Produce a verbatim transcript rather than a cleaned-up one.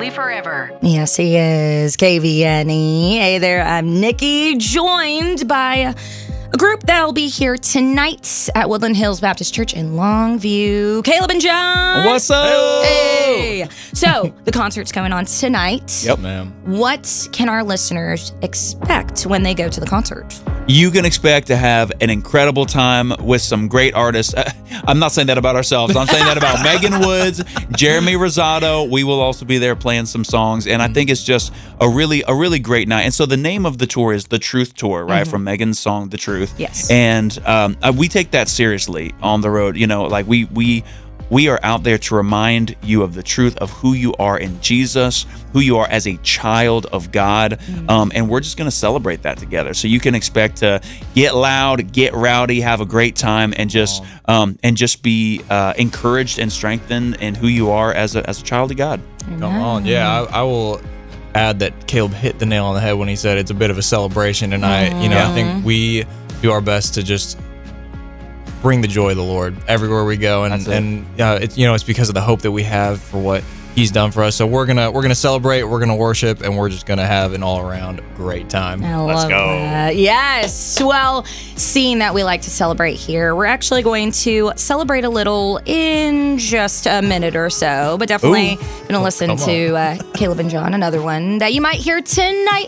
holy forever. Yes, he is. K V N E. Hey there, I'm Nikki, joined by a group that'll be here tonight at Woodland Hills Baptist Church in Longview. Caleb and John. What's up? Hey. So, the concert's going on tonight. Yep, ma'am. What can our listeners expect when they go to the concert? You can expect to have an incredible time with some great artists. Uh, I'm not saying that about ourselves. I'm saying that about Megan Woods, Jeremy Rosado. We will also be there playing some songs, and I think it's just a really, a really great night. And so the name of the tour is The Truth Tour, right? Mm-hmm. From Megan's song, The Truth. Yes. And um, uh, we take that seriously on the road. You know, like we we. We are out there to remind you of the truth of who you are in Jesus, who you are as a child of God, mm-hmm. um, and we're just going to celebrate that together. So you can expect to get loud, get rowdy, have a great time, and just um, and just be uh, encouraged and strengthened in who you are as a as a child of God. Come on, yeah, I, I will add that Caleb hit the nail on the head when he said it's a bit of a celebration tonight. Mm-hmm. You know, I think we do our best to just bring the joy of the Lord everywhere we go, and That's it. and uh, it's you know it's because of the hope that we have for what He's done for us. So we're gonna we're gonna celebrate, we're gonna worship, and we're just gonna have an all around great time. I Let's love go. that. Yes. Well, seeing that we like to celebrate here, we're actually going to celebrate a little in just a minute or so, but definitely Ooh. gonna listen Come on. to uh, Caleb and John, another one that you might hear tonight